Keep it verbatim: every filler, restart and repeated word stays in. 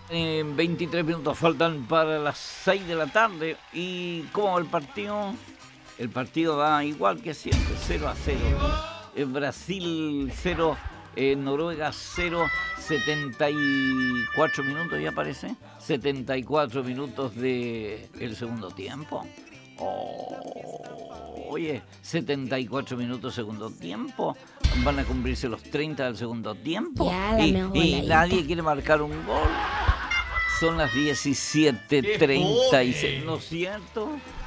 Eh, veintitrés minutos faltan para las seis de la tarde. ¿Y cómo va el partido? El partido va igual que siempre, cero a cero. Eh, Brasil cero, eh, Noruega cero, setenta y cuatro minutos ya parece. setenta y cuatro minutos del el segundo tiempo. Oh, oye, setenta y cuatro minutos segundo tiempo. Van a cumplirse los treinta del segundo tiempo. Ya, la y, mejor y voladita. nadie quiere marcar un gol. Son las diecisiete treinta y seis, ¿no es cierto?